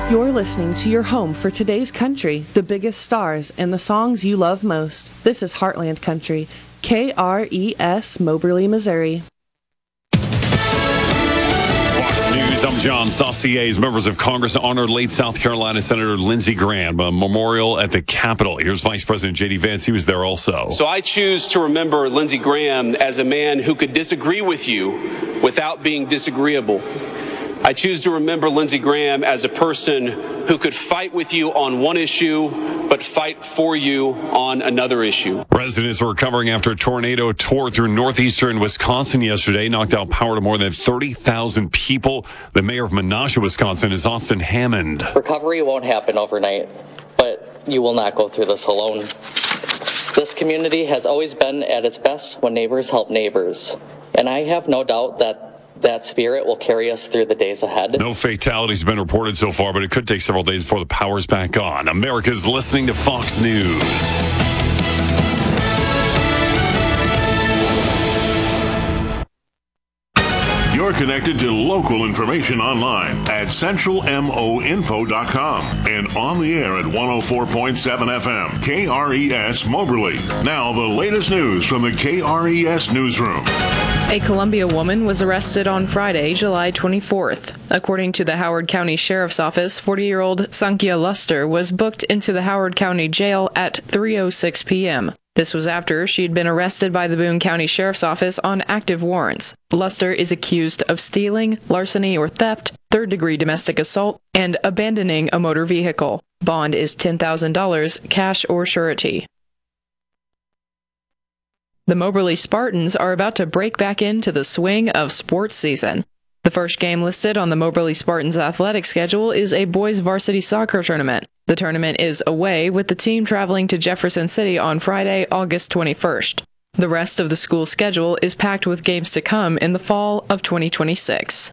You're listening to your home for today's country, the biggest stars, and the songs you love most. This is Heartland Country, KRES, Moberly, Missouri. Fox News, I'm John Saucier. Members of Congress honored late South Carolina Senator Lindsey Graham, a memorial at the Capitol. Here's Vice President J.D. Vance. He was there also. So I choose to remember Lindsey Graham as a man who could disagree with you without being disagreeable. I choose to remember Lindsey Graham as a person who could fight with you on one issue, but fight for you on another issue. Residents were recovering after a tornado tore through northeastern Wisconsin yesterday, knocked out power to more than 30,000 people. The mayor of Menasha, Wisconsin, is Austin Hammond. Recovery won't happen overnight, but you will not go through this alone. This community has always been at its best when neighbors help neighbors, and I have no doubt that spirit will carry us through the days ahead. No fatalities have been reported so far, but it could take several days before the power's back on. America's listening to Fox News. You're connected to local information online at centralmoinfo.com and on the air at 104.7 FM, KRES Moberly. Now the latest news from the KRES newsroom. A Columbia woman was arrested on Friday, July 24th. According to the Howard County Sheriff's Office, 40-year-old Sankhya Luster was booked into the Howard County Jail at 3:06 p.m. This was after she'd been arrested by the Boone County Sheriff's Office on active warrants. Luster is accused of stealing, larceny or theft, third-degree domestic assault, and abandoning a motor vehicle. Bond is $10,000, cash or surety. The Moberly Spartans are about to break back into the swing of sports season. The first game listed on the Moberly Spartans athletic schedule is a boys varsity soccer tournament. The tournament is away, with the team traveling to Jefferson City on Friday, August 21st. The rest of the school schedule is packed with games to come in the fall of 2026.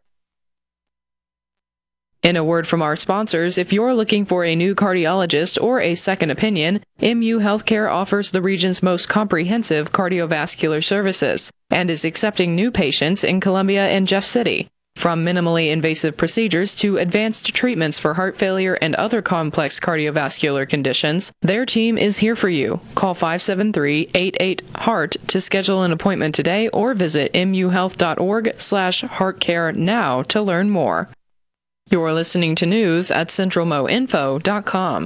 In a word from our sponsors, if you're looking for a new cardiologist or a second opinion, MU Healthcare offers the region's most comprehensive cardiovascular services and is accepting new patients in Columbia and Jeff City. From minimally invasive procedures to advanced treatments for heart failure and other complex cardiovascular conditions, their team is here for you. Call 573-88-HEART to schedule an appointment today or visit muhealth.org/heartcare now to learn more. You're listening to news at centralmoinfo.com.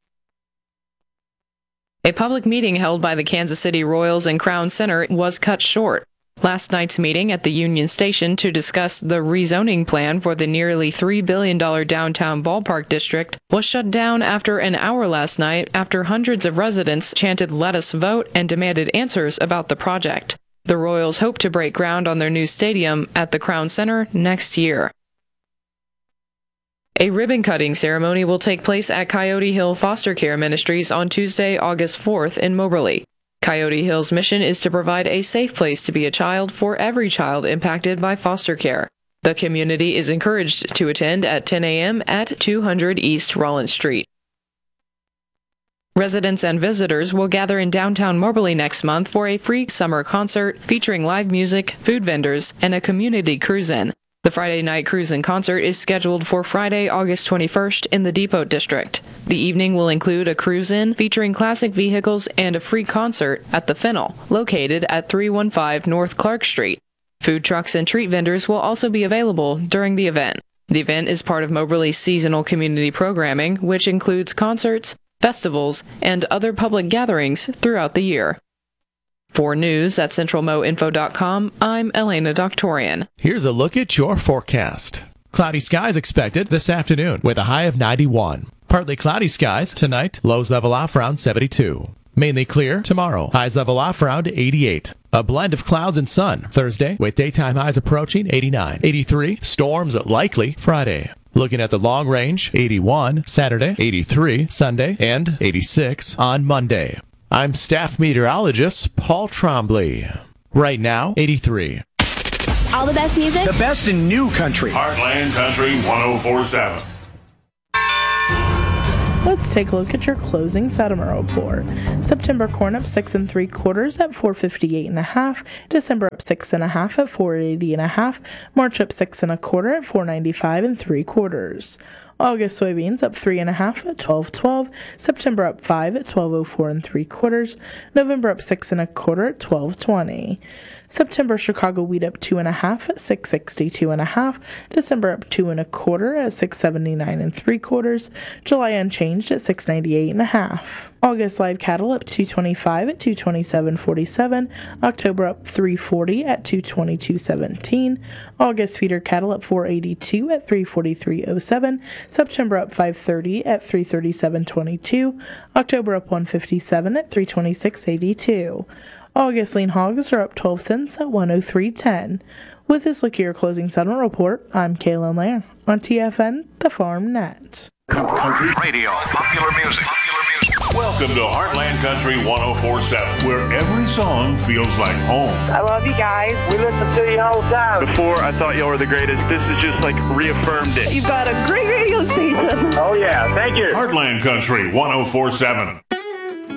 A public meeting held by the Kansas City Royals and Crown Center was cut short. Last night's meeting at the Union Station to discuss the rezoning plan for the nearly $3 billion downtown ballpark district was shut down after an hour last night after hundreds of residents chanted "Let us vote" and demanded answers about the project. The Royals hope to break ground on their new stadium at the Crown Center next year. A ribbon-cutting ceremony will take place at Coyote Hill Foster Care Ministries on Tuesday, August 4th in Moberly. Coyote Hill's mission is to provide a safe place to be a child for every child impacted by foster care. The community is encouraged to attend at 10 a.m. at 200 East Rollins Street. Residents and visitors will gather in downtown Moberly next month for a free summer concert featuring live music, food vendors, and a community cruise-in. The Friday night cruise-in concert is scheduled for Friday, August 21st in the Depot District. The evening will include a cruise-in featuring classic vehicles and a free concert at the Fennel, located at 315 North Clark Street. Food trucks and treat vendors will also be available during the event. The event is part of Moberly's seasonal community programming, which includes concerts, festivals, and other public gatherings throughout the year. For news at centralmoinfo.com, I'm Elena Doctorian. Here's a look at your forecast. Cloudy skies expected this afternoon with a high of 91. Partly cloudy skies tonight, lows level off around 72. Mainly clear tomorrow, highs level off around 88. A blend of clouds and sun Thursday with daytime highs approaching 89. 83, storms likely Friday. Looking at the long range, 81 Saturday, 83 Sunday, and 86 on Monday. I'm staff meteorologist Paul Trombley. Right now, 83. All the best music. The best in new country. Heartland Country 104.7. Let's take a look at your closing settlement report. September corn up 6 3/4 at 458.5. December up 6 1/2 at 480.5. March up 6 1/4 at 495 3/4. August soybeans up 3.5 at $12.12. September up 5 at $12.04 3/4. November up 6 1/4 at $12.20. September Chicago wheat up 2.5 at $6.62.5. December up 2 1/4 at $6.79 3/4. July unchanged at $6.98.5. August live cattle up 225 at $227.47. October up 340 at $222.17. August feeder cattle up 482 at $343.07. September up 530 at $337.22. October up 157 at $326.82. August lean hogs are up 12 cents at $103.10. With this look at your closing settlement report, I'm Kaylin Lair on TFN, the Farm Net. Country radio, popular music. Welcome to Heartland Country 104.7, where every song feels like home. I love you guys. We listen to you all the time. Before, I thought y'all were the greatest. This is just like reaffirmed it. You've got a great radio station. Oh, yeah. Thank you. Heartland Country 104.7.